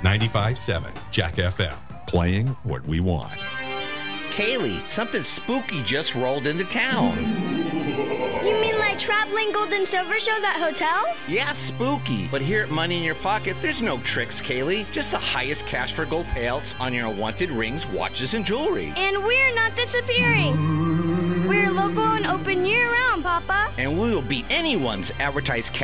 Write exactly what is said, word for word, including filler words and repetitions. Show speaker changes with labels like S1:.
S1: ninety-five point seven Jack F M, playing what we want.
S2: Kaylee, something spooky just rolled into town.
S3: You mean like traveling gold and silver shows at hotels?
S2: Yeah, spooky. But here at Money in Your Pocket, there's no tricks, Kaylee. Just the highest cash for gold payouts on your unwanted rings, watches, and jewelry.
S3: And we're not disappearing. We're local and open year-round, Papa.
S2: And we will beat anyone's advertised cash